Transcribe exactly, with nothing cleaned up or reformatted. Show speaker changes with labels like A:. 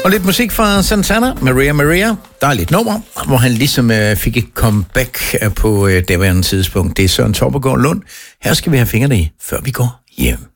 A: Og lidt musik fra Santana, Maria Maria. Der er lidt nummer, hvor han ligesom øh, fik et comeback på øh, daværende tidspunkt. Det er Søren Torpegaard Lund. Her skal vi have fingrene i, før vi går hjem.